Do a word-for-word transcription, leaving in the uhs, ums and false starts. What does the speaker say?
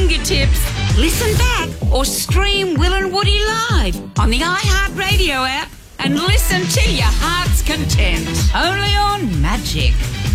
fingertips. Listen back or stream Will and Woody live on the iHeartRadio app and listen to your heart's content. Only on Magic